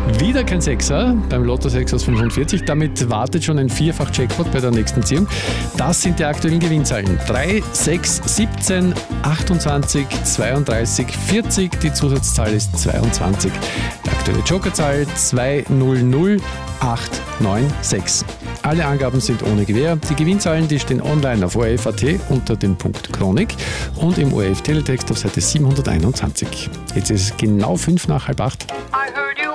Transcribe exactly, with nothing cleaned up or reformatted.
Wieder kein Sechser beim Lotto sechs aus fünfundvierzig. Damit wartet schon ein Vierfach-Jackpot bei der nächsten Ziehung. Das sind die aktuellen Gewinnzahlen. drei, sechs, siebzehn, achtundzwanzig, zweiunddreißig, vierzig. Die Zusatzzahl ist zweiundzwanzig. Die aktuelle Jokerzahl zwei null null acht neun sechs. Alle Angaben sind ohne Gewähr. Die Gewinnzahlen, die stehen online auf O R F Punkt A T unter dem Punkt Chronik und im O R F Teletext auf Seite siebenhunderteinundzwanzig. Jetzt ist es genau fünf nach halb acht.